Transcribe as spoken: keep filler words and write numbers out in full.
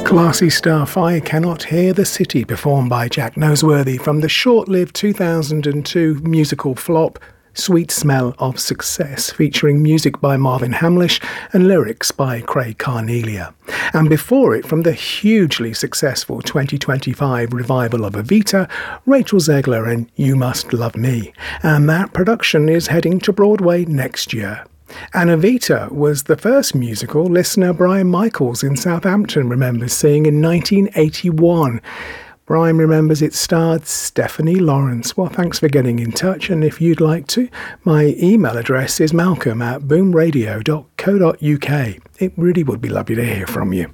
Classy stuff. I Cannot Hear the City, performed by Jack Noseworthy from the short-lived two thousand two musical flop Sweet Smell of Success, featuring music by Marvin Hamlish and lyrics by Craig Carnelia. And before it, from the hugely successful twenty twenty-five revival of Evita, Rachel Zegler and You Must Love Me. And that production is heading to Broadway next year. And Evita was the first musical listener Brian Michaels in Southampton remembers seeing in nineteen eighty-one. Brian remembers it starred Stephanie Lawrence. Well, thanks for getting in touch, and if you'd like to, my email address is malcolm at boomradio dot co dot uk. It really would be lovely to hear from you.